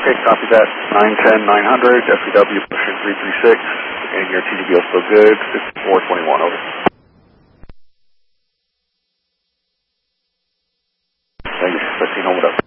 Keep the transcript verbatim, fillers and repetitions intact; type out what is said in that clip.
Okay, copy that. nine ten, nine hundred, F E W pushing three three six, and your T D B L still good, fifty-four twenty-one, over. Thank you, fifteen, hold it up.